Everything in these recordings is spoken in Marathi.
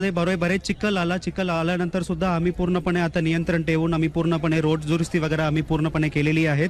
बरेच चिखल आल्यानंतर सुद्धा आम्ही पूर्णपणे आता नियंत्रण ठेवून आम्ही पूर्णपणे रोड दुरुस्ती वगैरे आम्ही पूर्णपणे केलेली आहेत.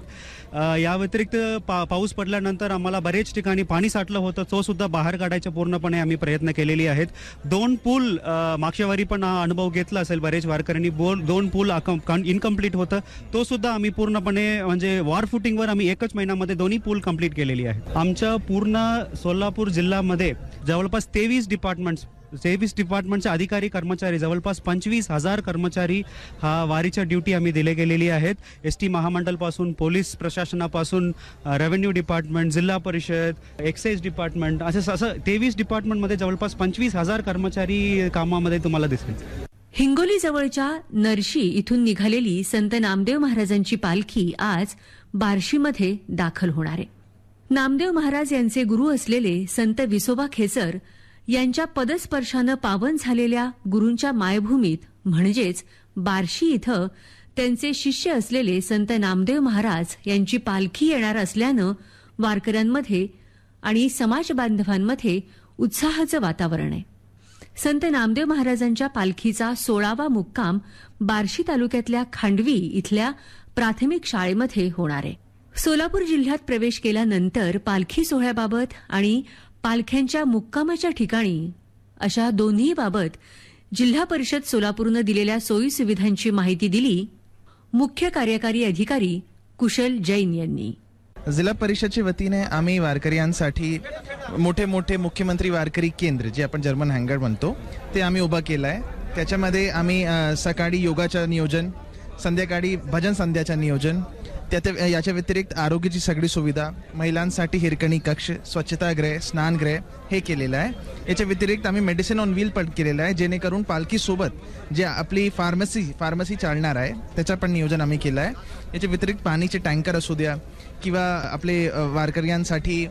या व्यतिरिक्त पाऊस पडल्यानंतर आम्हाला बरेच ठिकाणी पाणी साठलं होतं, तो सुद्धा बाहेर काढायचे पूर्णपणे आम्ही प्रयत्न केलेले आहेत. 2 पूल मागच्या वारी पण अनुभव घेतला असेल बरेच वारकऱ्यांनी, 2 पूल इनकम्प्लीट होतं, तो सुद्धा आम्ही पूर्णपणे म्हणजे वॉर फुटिंगवर आम्ही एकच महिन्यामध्ये दोन्ही पूल कंप्लीट केलेली आहेत. आमच्या पूर्ण सोलापूर जिल्ह्यामध्ये जवळपास 23 डिपार्टमेंटचे अधिकारी कर्मचारी, जवळपास 25,000 कर्मचारी हा वारीच्या ड्युटी आम्ही दिले गेलेली आहेत. एसटी महामंडळपासून, पोलीस प्रशासनापासून, रेव्हेन्यू डिपार्टमेंट, जिल्हा परिषद, एक्साइज डिपार्टमेंट, असं 23 डिपार्टमेंटमध्ये जवळपास 25,000 कर्मचारी कामामध्ये तुम्हाला दिसेल. हिंगोली जवळच्या नरशी इथून निघालेली संत नामदेव महाराजांची पालखी आज बार्शीमध्ये दाखल होणार आहे. नामदेव महाराज यांचे गुरु असलेले संत विसोबा खेचर यांच्या पदस्पर्शानं पावन झालेल्या गुरूंच्या मायभूमीत म्हणजेच बार्शी इथं त्यांचे शिष्य असलेले संत नामदेव महाराज यांची पालखी येणार असल्यानं वारकऱ्यांमध्ये आणि समाज बांधवांमध्ये उत्साहाचं वातावरण आहे. संत नामदेव महाराजांच्या पालखीचा 16वा मुक्काम बार्शी तालुक्यातल्या खांडवी इथल्या प्राथमिक शाळेमध्ये होणार आहे. सोलापूर जिल्ह्यात प्रवेश केल्यानंतर पालखी सोहळ्याबाबत आणि पालख्यांच्या मुक्कामाच्या ठिकाणी अशा दोन्ही बाबत जिल्हा परिषद सोलापूरनं दिलेल्या सोयी सुविधांची माहिती दिली मुख्य कार्यकारी अधिकारी कुशल जैन यांनी. जिल्हा परिषदच्या वतीने आम्ही वारकऱ्यांसाठी मोठे मुख्यमंत्री वारकरी केंद्र, जे आपण जर्मन हँगर म्हणतो, ते आम्ही उभा केलं आहे. त्याच्यामध्ये आम्ही सकाळी योगाचं नियोजन, संध्याकाळी भजन संध्याचं नियोजन, याच्या व्यतिरिक्त आरोग्याची सगळी सुविधा, महिलांसाठी हिरकणी कक्ष, स्वच्छतागृह, स्नानगृह हे केलेलं आहे. याच्या व्यतिरिक्त आम्ही मेडिसिन ऑन व्हील पण केलेलं आहे, जेणेकरून पालखीसोबत जे आपली फार्मसी चालणार आहे त्याचं पण नियोजन आम्ही केलं आहे. याच्या व्यतिरिक्त पाणीचे टँकर असू द्या किंवा आपले वारकऱ्यांसाठी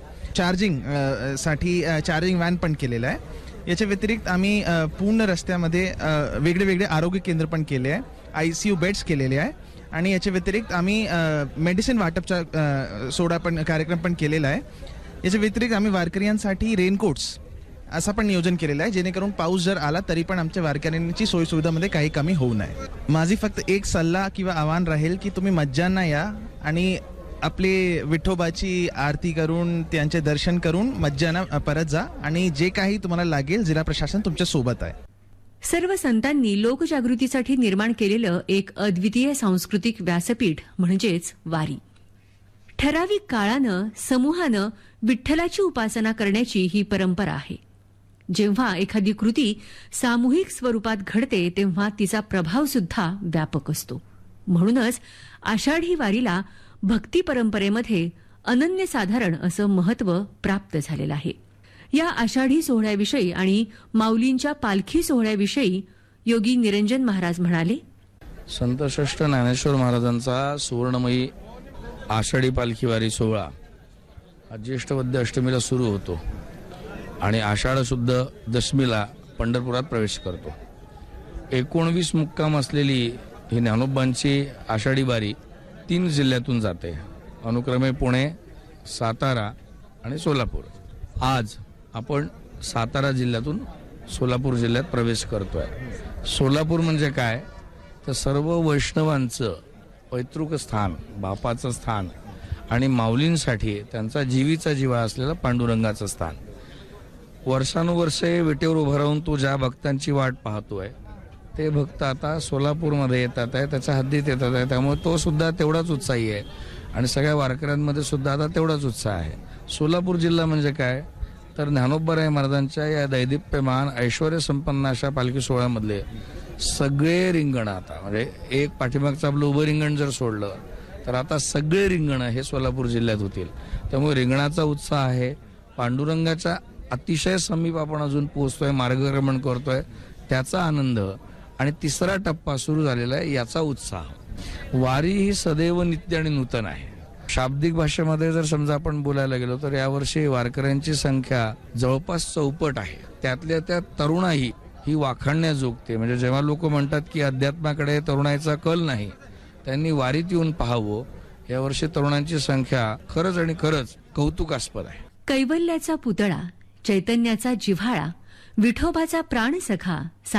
चार्जिंग व्हॅन पण केलेलं आहे. याच्या व्यतिरिक्त आम्ही पूर्ण रस्त्यामध्ये वेगळे आरोग्य केंद्र पण केले आहे, ICU बेड्स केलेले आहे. आणि याच्या व्यतिरिक्त आम्ही मेडिसिन वाटपचा कार्यक्रम पण केलेला आहे. याच्या व्यतिरिक्त आम्ही वारकऱ्यांसाठी रेनकोट्स असं पण नियोजन केलेलं आहे, जेणेकरून पाऊस जर आला तरी पण आमच्या वारकऱ्यांची सोयीसुविधामध्ये काही कमी होऊ नये. माझी फक्त एक सल्ला किंवा आव्हान राहील की तुम्ही मज्जांना या आणि आपले विठोबाची आरती करून त्यांचे दर्शन करून मज्जाना परत जा, आणि जे काही तुम्हाला लागेल जिल्हा प्रशासन तुमच्या सोबत आहे. सर्व संतांनी लोकजागृतीसाठी निर्माण केलेलं एक अद्वितीय सांस्कृतिक व्यासपीठ म्हणजेच वारी. ठराविक काळानं समूहानं विठ्ठलाची उपासना करण्याची ही परंपरा आहे. जेव्हा एखादी कृती सामूहिक स्वरूपात घडते तेव्हा तिचा प्रभाव सुद्धा व्यापक असतो. म्हणूनच आषाढी वारीला भक्ती परंपरेमध्ये अनन्यसाधारण असं महत्त्व प्राप्त झालेलं आहे. या आषाढी सोहळ्याविषयी आणि माऊलींच्या पालखी सोहळ्याविषयी योगी निरंजन महाराज म्हणाले, संतश्रेष्ठ ज्ञानेश्वर महाराजांचा सुवर्णमयी आषाढी पालखी वारी सोहळा हा ज्येष्ठ वद्य अष्टमीला सुरू होतो आणि आषाढ शुद्ध दशमीला पंढरपुरात प्रवेश करतो. 19 मुक्काम असलेली ही ज्ञानोबांची आषाढी वारी 3 जिल्ह्यातून जाते, अनुक्रमे पुणे, सातारा आणि सोलापूर. आज आपण सातारा जिल्ह्यातून सोलापूर जिल्ह्यात प्रवेश करतोय. सोलापूर म्हणजे काय तर सर्व वैष्णवांचं पैतृक स्थान, बापाचं स्थान आणि माऊलींसाठी त्यांचा जीवीचा जिव्हाळा असलेलं पांडुरंगाचं स्थान. वर्षानुवर्षे विटेवर उभं राहून तो ज्या भक्तांची वाट पाहतोय ते भक्त आता सोलापूरमध्ये येतात आहे, त्याच्या हद्दीत येतात आहे. त्यामुळे तो सुद्धा तेवढाच उत्साही आहे आणि सगळ्या वारकऱ्यांमध्ये सुद्धा आता तेवढाच उत्साह आहे. सोलापूर जिल्हा म्हणजे काय तर ज्ञानोबराय महाराजांच्या या दैदिप्यमान ऐश्वर संपन्न अशा पालखी सोहळ्यामधले सगळे रिंगण आता म्हणजे एक पाठीमागचं आपलं उभं रिंगण जर सोडलं तर आता सगळे रिंगण हे सोलापूर जिल्ह्यात होतील. त्यामुळे रिंगणाचा उत्साह आहे. पांडुरंगाच्या अतिशय समीप आपण अजून पोहोचतोय, मार्गक्रमण करतोय, त्याचा आनंद आणि तिसरा टप्पा सुरू झालेला आहे याचा उत्साह. वारी ही सदैव नित्य आणि नूतन आहे. शाब्दिक भाषेमध्ये जर समजा आपण बोलायला गेलो तर यावर्षी वारकऱ्यांची संख्या जवळपास 4पट आहे. त्यातल्या त्यात तरुणाई ही वाखाणण्याजोगते. म्हणजे जेव्हा लोक म्हणतात की अध्यात्माकडे तरुणाईचा कल नाही, त्यांनी वारीत येऊन पाहावं. यावर्षी तरुणांची संख्या खरंच कौतुकास्पद आहे. कैवल्याचा पुतळा, चैतन्याचा जिव्हाळा, विठोबाचा प्राणसखा